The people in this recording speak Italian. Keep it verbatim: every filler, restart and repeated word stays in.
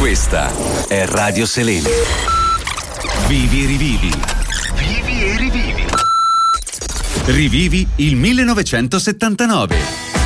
Questa è Radio Selene. Vivi e rivivi. Vivi e rivivi. Rivivi il millenovecentosettantanove.